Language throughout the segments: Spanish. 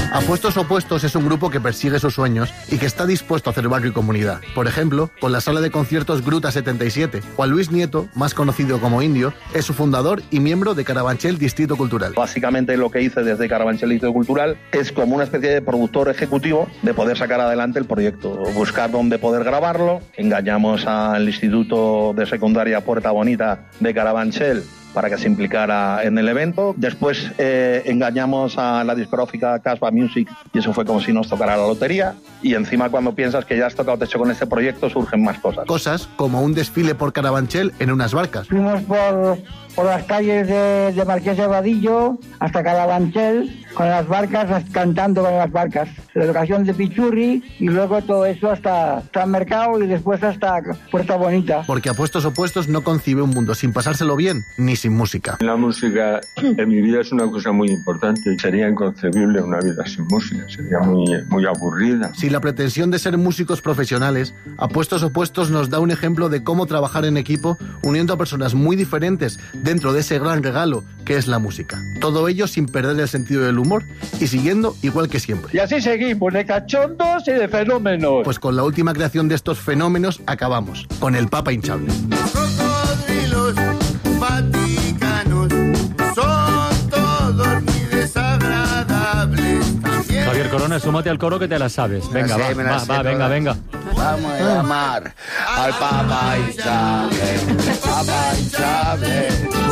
Apuestos Opuestos es un grupo que persigue sus sueños y que está dispuesto a hacer barrio y comunidad. Por ejemplo, con la sala de conciertos Gruta 77. Juan Luis Nieto, más conocido como Indio, es su fundador y miembro de Carabanchel Distrito Cultural. Básicamente lo que hice desde Carabanchel Distrito Cultural es como una especie de productor ejecutivo de poder sacar adelante el proyecto, buscar dónde poder grabarlo. Engañamos al Instituto de Secundaria Puerta Bonita de Carabanchel para que se implicara en el evento. Después engañamos a la discográfica Casbah Music y eso fue como si nos tocara la lotería. Y encima, cuando piensas que ya has tocado techo con este proyecto, surgen más cosas. Cosas como un desfile por Carabanchel en unas barcas. Fuimos por las calles de Marqués de Vadillo hasta Carabanchel con las barcas, cantando con las barcas. La locación de Pichurri y luego todo eso hasta el mercado y después hasta Puerta Bonita. Porque Apuestos Opuestos no concibe un mundo sin pasárselo bien ni sin música. La música en mi vida es una cosa muy importante. Sería inconcebible una vida sin música. Sería muy aburrida. Sin la pretensión de ser músicos profesionales, Apuestos Opuestos nos da un ejemplo de cómo trabajar en equipo uniendo a personas muy diferentes dentro de ese gran regalo que es la música. Todo ello sin perder el sentido del humor y siguiendo igual que siempre. Y así seguimos, de cachondos y de fenómenos. Pues con la última creación de estos fenómenos acabamos, con el Papa hinchable. Cocodrilos vaticanos son todos muy desagradables. También Javier Corona, súmate al coro que te la sabes. Venga, venga. Vamos a llamar al Papa hinchable. Papa hinchable.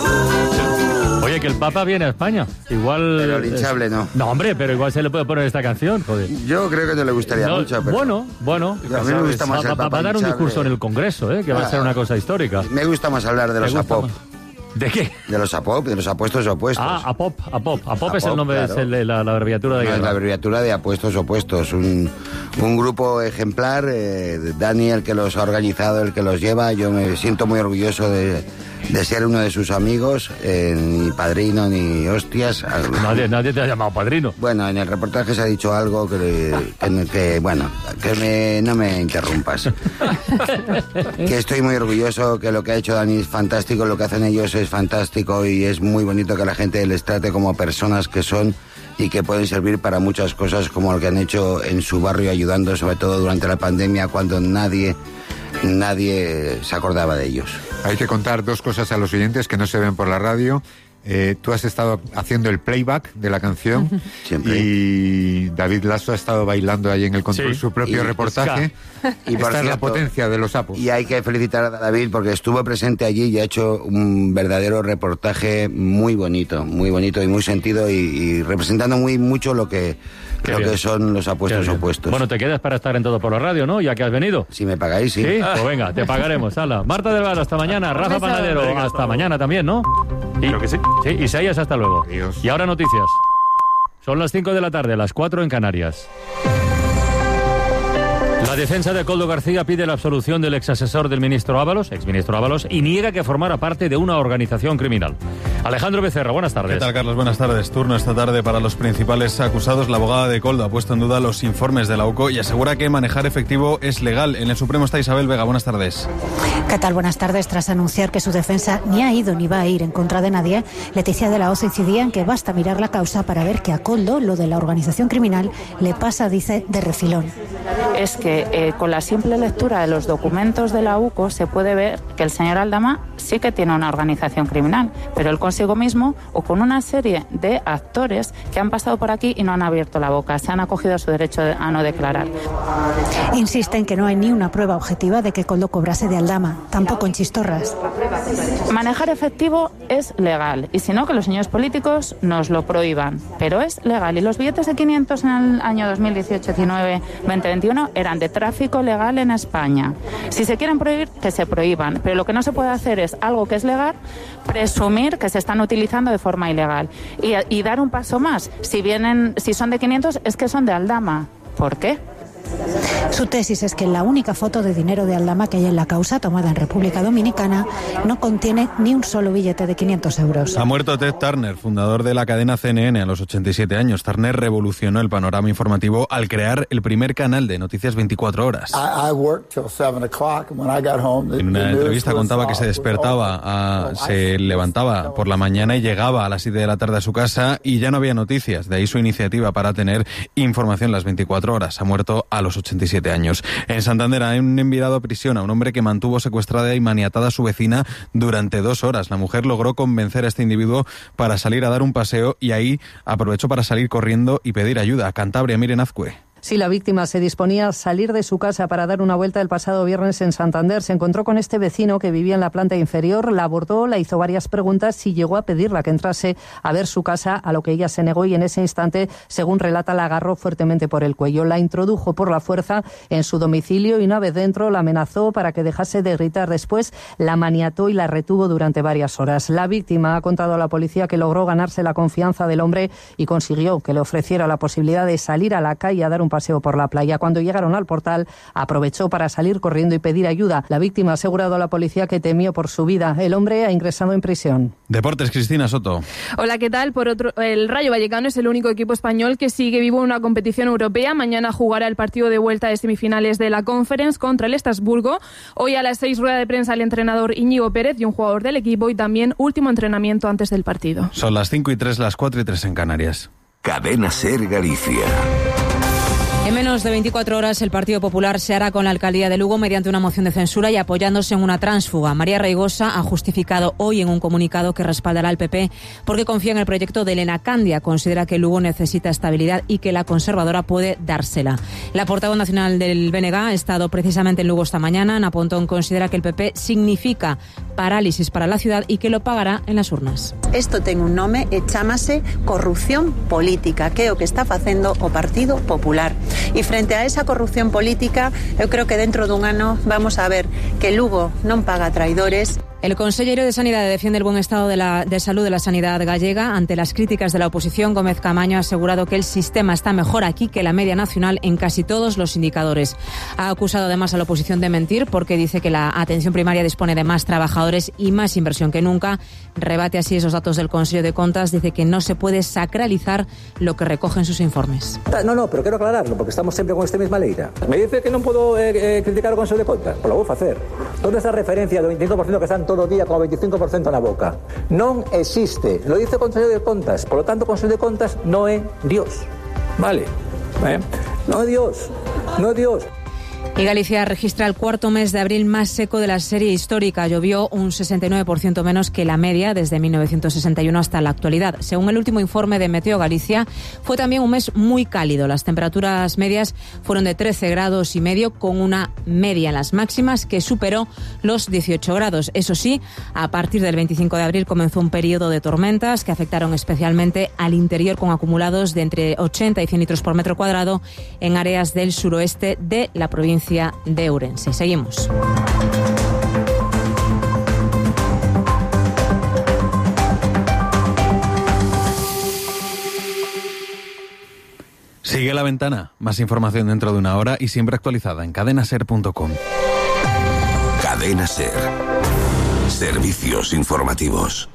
Oye, que el Papa viene a España. Igual... Pero el hinchable no. No, hombre, pero igual se le puede poner esta canción, joder. Yo creo que no le gustaría mucho, pero... Bueno. A mí me gusta más el Papa va a dar un hinchable. discurso en el Congreso, que va a ser una cosa histórica. Me gusta más hablar de los APOP. ¿De qué? De los APOP, de los Apuestos Opuestos. APOP es el nombre, claro. Es la abreviatura de... No, es la abreviatura de Apuestos Opuestos. Un grupo ejemplar. Dani, el que los ha organizado, el que los lleva. Yo me siento muy orgulloso de ser uno de sus amigos. Ni padrino, ni hostias. Nadie te ha llamado padrino. Bueno, en el reportaje se ha dicho algo no me interrumpas. Que estoy muy orgulloso, que lo que ha hecho Dani es fantástico, lo que hacen ellos es fantástico y es muy bonito que la gente les trate como personas que son y que pueden servir para muchas cosas, como lo que han hecho en su barrio ayudando, sobre todo durante la pandemia, cuando nadie se acordaba de ellos. Hay que contar dos cosas a los oyentes que no se ven por la radio. Tú has estado haciendo el playback de la canción. Siempre. Y David Lasso ha estado bailando ahí en el control su propio reportaje. Y esta es la potencia de los sapos. Y hay que felicitar a David porque estuvo presente allí y ha hecho un verdadero reportaje muy bonito y muy sentido y representando muy mucho lo que son los Apuestos Opuestos. Bueno, te quedas para estar en Todo por la Radio, ¿no? Ya que has venido. Si me pagáis, sí. Sí, pues venga, te pagaremos. Hala. Marta del Val, hasta mañana. Rafa Panadero, hasta mañana también, ¿no? Creo que sí. Sí, Isaías, hasta luego. Adiós. Y ahora noticias. Son las 5 de la tarde, las 4 en Canarias. La defensa de Koldo García pide la absolución del exministro Ábalos, y niega que formara parte de una organización criminal. Alejandro Becerra, buenas tardes. ¿Qué tal, Carlos? Buenas tardes. Turno esta tarde para los principales acusados. La abogada de Koldo ha puesto en duda los informes de la UCO y asegura que manejar efectivo es legal. En el Supremo está Isabel Vega. Buenas tardes. ¿Qué tal? Buenas tardes. Tras anunciar que su defensa ni ha ido ni va a ir en contra de nadie, Leticia de la Hoz incidía en que basta mirar la causa para ver que a Koldo lo de la organización criminal le pasa, dice, de refilón. Es que con la simple lectura de los documentos de la UCO se puede ver que el señor Aldama sí que tiene una organización criminal, pero él consigo mismo o con una serie de actores que han pasado por aquí y no han abierto la boca, se han acogido a su derecho a no declarar. Insisten que no hay ni una prueba objetiva de que Koldo cobrase de Aldama, tampoco en Chistorras. Manejar efectivo es legal y si no, que los señores políticos nos lo prohíban, pero es legal y los billetes de 500 en el año 2018, 19, 2021 eran de tráfico legal en España. Si se quieren prohibir, que se prohíban, pero lo que no se puede hacer es algo que es legal, presumir que se están utilizando de forma ilegal y dar un paso más. Si son de 500 es que son de Aldama. ¿Por qué? Su tesis es que la única foto de dinero de Aldama que hay en la causa, tomada en República Dominicana, no contiene ni un solo billete de 500 euros. Ha muerto Ted Turner, fundador de la cadena CNN a los 87 años. Turner revolucionó el panorama informativo al crear el primer canal de noticias 24 horas. En una entrevista contaba que se despertaba, se levantaba por la mañana y llegaba a las 7 de la tarde a su casa y ya no había noticias. De ahí su iniciativa para tener información las 24 horas. Ha muerto a los 87 años. En Santander han enviado a prisión a un hombre que mantuvo secuestrada y maniatada a su vecina durante 2 horas. La mujer logró convencer a este individuo para salir a dar un paseo y ahí aprovechó para salir corriendo y pedir ayuda. Cantabria, Miren Azcue. Sí, la víctima se disponía a salir de su casa para dar una vuelta el pasado viernes en Santander. Se encontró con este vecino que vivía en la planta inferior, la abordó, le hizo varias preguntas y llegó a pedirla que entrase a ver su casa, a lo que ella se negó y en ese instante, según relata, la agarró fuertemente por el cuello. La introdujo por la fuerza en su domicilio y una vez dentro la amenazó para que dejase de gritar. Después la maniató y la retuvo durante varias horas. La víctima ha contado a la policía que logró ganarse la confianza del hombre y consiguió que le ofreciera la posibilidad de salir a la calle a dar un paseo por la playa. Cuando llegaron al portal, aprovechó para salir corriendo y pedir ayuda. La víctima ha asegurado a la policía que temió por su vida. El hombre ha ingresado en prisión. Deportes, Cristina Soto. Hola, ¿qué tal? El Rayo Vallecano es el único equipo español que sigue vivo en una competición europea. Mañana jugará el partido de vuelta de semifinales de la Conference contra el Estrasburgo. Hoy a las 6, rueda de prensa el entrenador Íñigo Pérez y un jugador del equipo y también último entrenamiento antes del partido. Son las 5:03, las 4:03 en Canarias. Cadena SER Galicia. En menos de 24 horas el Partido Popular se hará con la alcaldía de Lugo mediante una moción de censura y apoyándose en una tránsfuga. María Reigosa ha justificado hoy en un comunicado que respaldará al PP porque confía en el proyecto de Elena Candia. Considera que Lugo necesita estabilidad y que la conservadora puede dársela. La portavoz nacional del BNG ha estado precisamente en Lugo esta mañana. Ana Pontón considera que el PP significa parálisis para la ciudad y que lo pagará en las urnas. Esto ten un nome e chámase corrupción política, que é o que está facendo o Partido Popular. E frente a esa corrupción política, eu creo que dentro dun ano vamos a ver que Lugo non paga traidores. El consejero de Sanidad defiende el buen estado de salud de la sanidad gallega. Ante las críticas de la oposición, Gómez Camaño ha asegurado que el sistema está mejor aquí que la media nacional en casi todos los indicadores. Ha acusado además a la oposición de mentir porque dice que la atención primaria dispone de más trabajadores y más inversión que nunca. Rebate así esos datos del Consejo de Contas. Dice que no se puede sacralizar lo que recogen sus informes. No, pero quiero aclararlo porque estamos siempre con esta misma leira. Me dice que non podo criticar o Consejo de Contas. Pois lo vou facer. Toda esa referencia do 25% que están todo o día con o 25% na boca. Non existe. Lo dice o Consejo de Contas. Por lo tanto, o Consejo de Contas non é Dios. Vale? Non é Dios. Non é Dios. Y Galicia registra el cuarto mes de abril más seco de la serie histórica. Llovió un 69% menos que la media desde 1961 hasta la actualidad. Según el último informe de Meteo Galicia, fue también un mes muy cálido. Las temperaturas medias fueron de 13,5 grados con una media en las máximas que superó los 18 grados. Eso sí, a partir del 25 de abril comenzó un periodo de tormentas que afectaron especialmente al interior con acumulados de entre 80 y 100 litros por metro cuadrado en áreas del suroeste de la provincia de Ourense. Seguimos. Sigue La Ventana. Más información dentro de una hora y siempre actualizada en cadenaser.com. Cadena SER. Servicios informativos.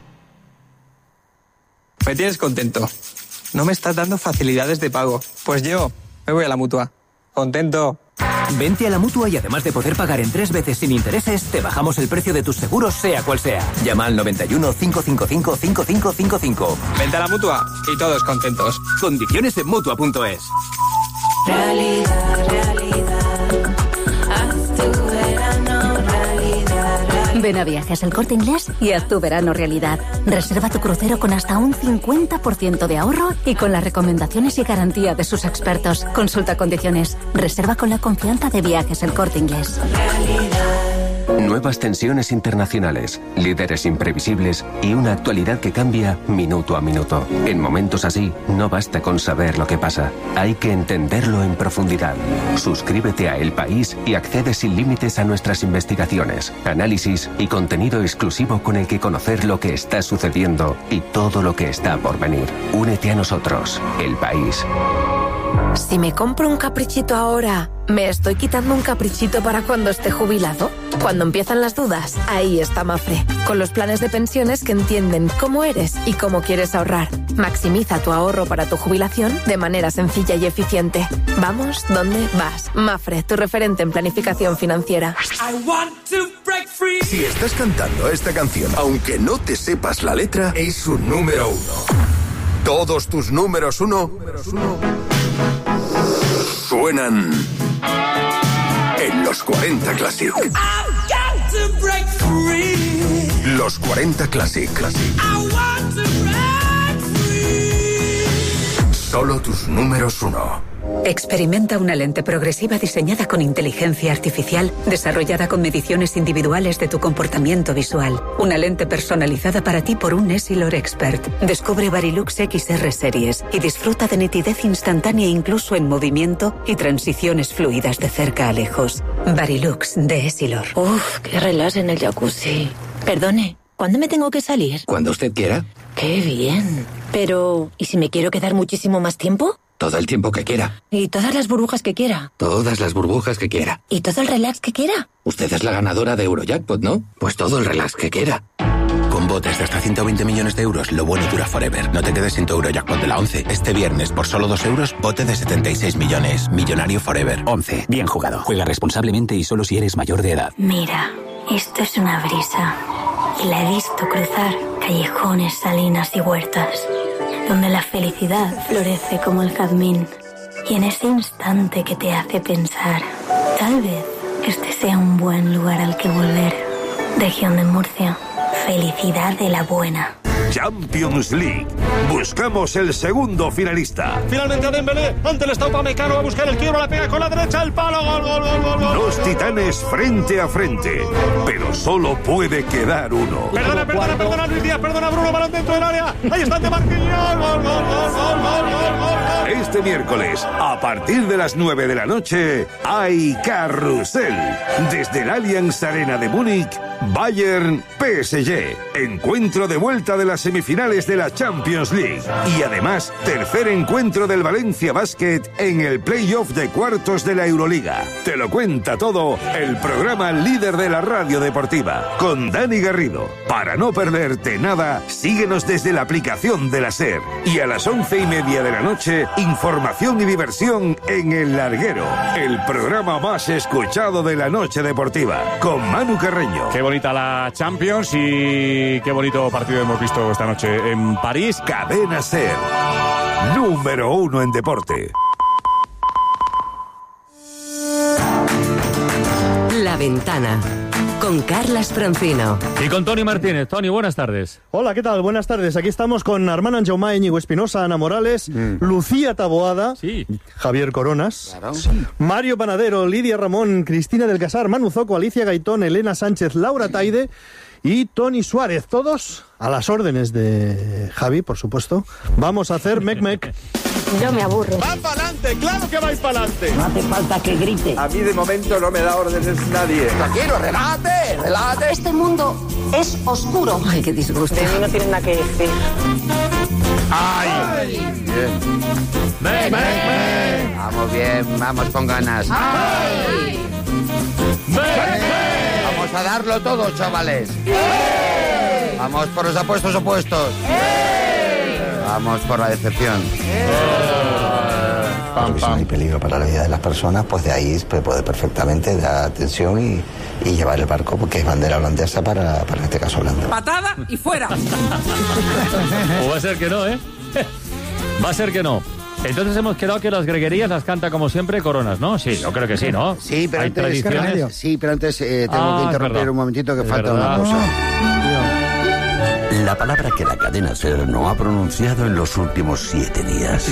Me tienes contento. No me estás dando facilidades de pago. Pues yo me voy a la Mutua. Contento. Vente a la Mutua y además de poder pagar en 3 veces sin intereses, te bajamos el precio de tus seguros sea cual sea. Llama al 91 555 5555. Vente a la Mutua y todos contentos. Condiciones en Mutua.es. Ven a Viajes El Corte Inglés y haz tu verano realidad. Reserva tu crucero con hasta un 50% de ahorro y con las recomendaciones y garantía de sus expertos. Consulta condiciones. Reserva con la confianza de Viajes El Corte Inglés. Nuevas tensiones internacionales, líderes imprevisibles y una actualidad que cambia minuto a minuto. En momentos así, no basta con saber lo que pasa. Hay que entenderlo en profundidad. Suscríbete a El País y accede sin límites a nuestras investigaciones, análisis y contenido exclusivo con el que conocer lo que está sucediendo y todo lo que está por venir. Únete a nosotros, El País. Si me compro un caprichito ahora, ¿me estoy quitando un caprichito para cuando esté jubilado? Cuando empiezan las dudas, ahí está Mafre, con los planes de pensiones que entienden cómo eres y cómo quieres ahorrar. Maximiza tu ahorro para tu jubilación de manera sencilla y eficiente. Vamos, ¿dónde vas? Mafre, tu referente en planificación financiera. Si estás cantando esta canción, aunque no te sepas la letra, es un número 1. Todos tus números 1 suenan en los 40 Classic. Los 40 Classic. Solo tus números 1. Experimenta una lente progresiva diseñada con inteligencia artificial, desarrollada con mediciones individuales de tu comportamiento visual. Una lente personalizada para ti por un Essilor Expert. Descubre Varilux XR Series y disfruta de nitidez instantánea incluso en movimiento y transiciones fluidas de cerca a lejos. Varilux de Essilor. Uf, qué relax en el jacuzzi. Perdone, ¿cuándo me tengo que salir? Cuando usted quiera. Qué bien. Pero, ¿y si me quiero quedar muchísimo más tiempo? Todo el tiempo que quiera. ¿Y todas las burbujas que quiera? Todas las burbujas que quiera. ¿Y todo el relax que quiera? Usted es la ganadora de Eurojackpot, ¿no? Pues todo el relax que quiera. Con botes de hasta 120 millones de euros, lo bueno dura forever. No te quedes sin tu Eurojackpot de la 11. Este viernes, por solo 2 euros, bote de 76 millones. Millonario forever. 11. Bien jugado. Juega responsablemente y solo si eres mayor de edad. Mira, esto es una brisa. Y la he visto cruzar callejones, salinas y huertas, donde la felicidad florece como el jazmín. Y en ese instante que te hace pensar, tal vez este sea un buen lugar al que volver. Región de Murcia, felicidad de la buena. Champions League. Buscamos el segundo finalista. Finalmente a Dembélé, ante el Estado Upamecano, a buscar el quiebro, la pega con la derecha, el palo, gol, gol, gol, gol, gol. Dos titanes frente a frente, pero solo puede quedar uno. Perdona Luis Díaz, perdona Bruno, balón dentro del área. Ahí está de Marquinhos, gol, gol, gol, gol, gol, gol, gol. Este miércoles, a partir de las 9 de la noche, hay carrusel. Desde el Allianz Arena de Múnich, Bayern PSG. Encuentro de vuelta de las semifinales de la Champions League. Y además, tercer encuentro del Valencia Basket en el playoff de cuartos de la Euroliga. Te lo cuenta todo el programa líder de la radio deportiva, con Dani Garrido. Para no perderte nada, síguenos desde la aplicación de la SER. Y a las 11:30 de la noche, información y diversión en El Larguero, el programa más escuchado de la noche deportiva, con Manu Carreño. Qué bonita la Champions y qué bonito partido hemos visto esta noche en París. Cadena SER, número 1 en deporte. La Ventana, con Carlas Francino. Y con Toni Martínez. Toni, buenas tardes. Hola, ¿qué tal? Buenas tardes. Aquí estamos con Armand Anjaumá, Íñigo Espinosa, Ana Morales, Lucía Taboada, Javier Coronas, Mario Panadero, Lidia Ramón, Cristina del Casar, Manu Zoco, Alicia Gaitón, Elena Sánchez, Laura Taide y Tony Suárez. Todos a las órdenes de Javi, por supuesto. Vamos a hacer mec-mec. Yo me aburro. ¡Va para adelante! ¡Claro que vais para adelante! No hace falta que grite. A mí de momento no me da órdenes nadie. Tranquilo, relájate, relájate. Este mundo es oscuro. Ay, qué disgusto. De mí no tienen nada que decir. ¡Ay! Bien. Vamos bien, vamos con ganas. ¡Ay! Vamos a darlo todo, chavales. Vamos por los apuestos opuestos. Vamos por la decepción. Porque si no hay peligro para la vida de las personas, pues de ahí se puede perfectamente dar atención y llevar el barco, porque es bandera holandesa para este caso Holanda. Patada y fuera. O va a ser que no, ¿eh? Va a ser que no. Entonces hemos quedado que las greguerías las canta como siempre Coronas, ¿no? Sí, yo creo que sí, ¿no? Sí, pero ¿hay antes, tradiciones? sí, pero antes tengo que interrumpir un momentito, que falta una cosa. La palabra que la cadena SER no ha pronunciado en los últimos 7 días.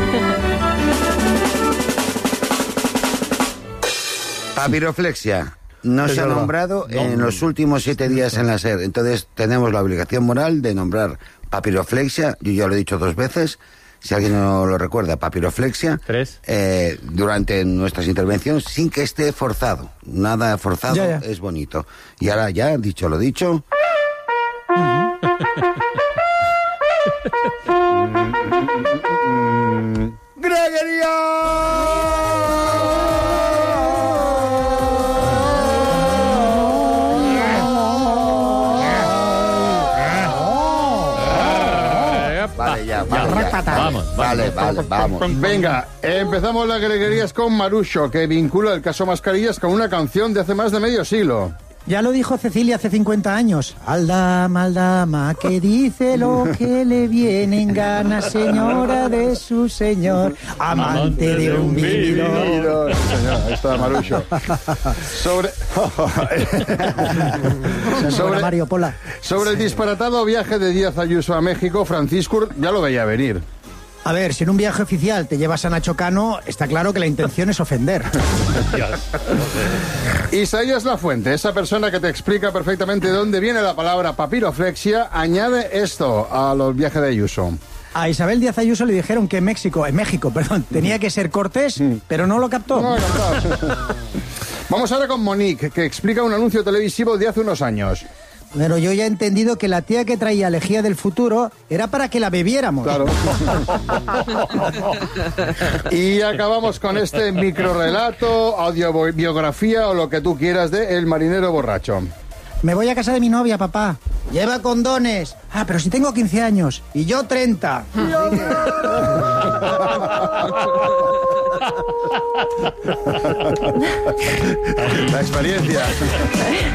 Papiroflexia. No se ha nombrado en los últimos 7 días en la SER. Entonces tenemos la obligación moral de nombrar papiroflexia. Yo ya lo he dicho 2 veces. Si alguien no lo recuerda, papiroflexia. 3. Durante nuestras intervenciones, sin que esté forzado. Nada forzado Ya. es bonito. Y ahora ya, dicho lo dicho... Vamos. Venga, empezamos las greguerías con Marucho, que vincula el caso Mascarillas con una canción de hace más de medio siglo. Ya lo dijo Cecilia hace 50 años. Aldama, que dice lo que le viene en gana, señora de su señor, amante de un vividor. Señor, ahí está Marucho. Sobre el disparatado viaje de Díaz Ayuso a México, Francisco ya lo veía venir. A ver, si en un viaje oficial te llevas a Nacho Cano, está claro que la intención es ofender. Isaías Lafuente, esa persona que te explica perfectamente de dónde viene la palabra papiroflexia, añade esto a los viajes de Ayuso. A Isabel Díaz Ayuso le dijeron que en México, tenía que ser cortés, pero no lo captó. No lo captó. Vamos ahora con Monique, que explica un anuncio televisivo de hace unos años. Pero yo ya he entendido que la tía que traía lejía del futuro era para que la bebiéramos. Claro. Y acabamos con este microrelato, audiobiografía o lo que tú quieras de El marinero borracho. Me voy a casa de mi novia, papá. Lleva condones. Ah, pero si tengo 15 años. Y yo 30. La experiencia.